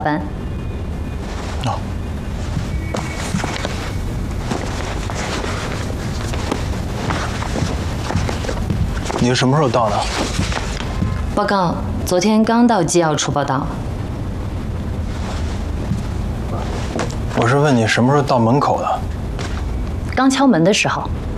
班。 哦。你是什么时候到的？ 报告，昨天刚到机要处报道。 我是问你什么时候到门口的？ 刚敲门的时候。